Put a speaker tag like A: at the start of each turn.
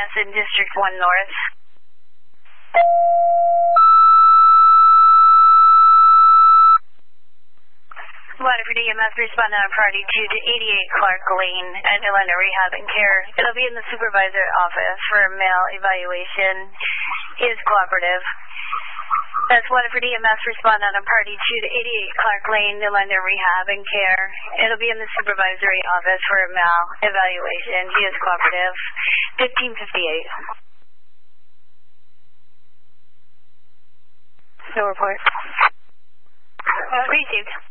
A: EMS in District 1 North. Waterford EMS respond on party 2 to 88 Clark Lane at Orlando Rehab and Care. It'll be in the supervisor office for male evaluation. Is cooperative. That's Waterford EMS respond on party 2 to 88 Clark Lane, Orlando Rehab and Care. It'll be in the supervisory office for male evaluation. He is cooperative. 1558. No report. Received.